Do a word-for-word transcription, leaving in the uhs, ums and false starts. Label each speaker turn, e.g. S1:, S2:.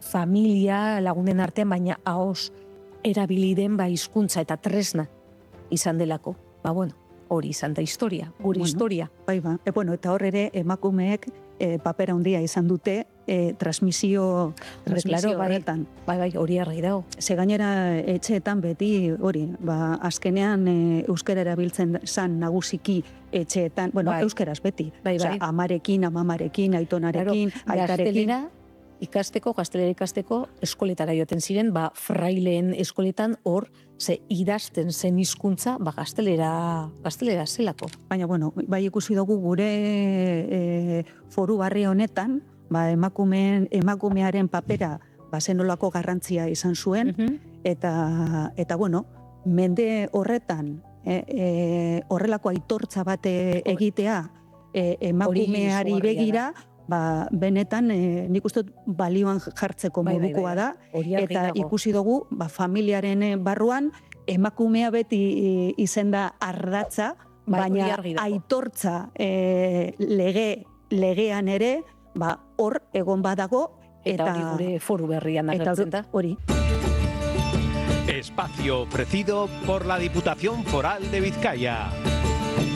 S1: familia lagunen artean, baina ahoz erabiliden ba hizkuntza eta tresna izan delako. Ba, bueno, hori izan da historia, gure
S2: Bueno,
S1: historia.
S2: Bai, ba. E, bueno, eta hor ere emakumeek e, papera handia izan dute e, transmisio, transmisio
S1: Claro, bai,
S2: horretan.
S1: bai, bai, hori argi dago.
S2: Ze gainera etxeetan beti hori, ba, azkenean e, euskara erabiltzen zan nagusiki etxeetan, bueno,
S1: Bai.
S2: euskeraz beti.
S1: Bai, bai.
S2: Osea, amarekin, amamarekin, aitonarekin, aitarekin.
S1: Gaztelera ikasteko, gaztelera ikasteko eskoletara joaten ziren, ba, fraileen eskoletan hor, ze idazten zen hizkuntza, ba, gaztelera, gaztelera zelako.
S2: Baina, bueno, bai ikusi dugu gure e, foru barri honetan, ba, emakumeen, emakumearen papera, ba, zenolako garrantzia izan zuen,
S1: Mhm.
S2: eta, eta bueno, mende horretan, e, e, horrelako aitortza bate egitea, e, emakumeari
S1: izugarria
S2: begira, ba, benetan, e, nik uste dut balioan jartzeko
S1: Bai, bai,
S2: modukoa
S1: bai,
S2: da,
S1: hori argi
S2: eta
S1: dago.
S2: ikusi dugu, ba, familiaren eh, barruan, emakumea beti eh, izen da ardatza,
S1: Bai, hori
S2: baina
S1: argi dago.
S2: aitortza eh, lege, legean ere, ba, hor egon badago,
S1: Eta,
S2: eta,
S1: hori gure foru berrian
S2: eta
S1: agertzen da.
S2: hori.
S3: Espacio ofrecido por la Diputación Foral de Vizcaya.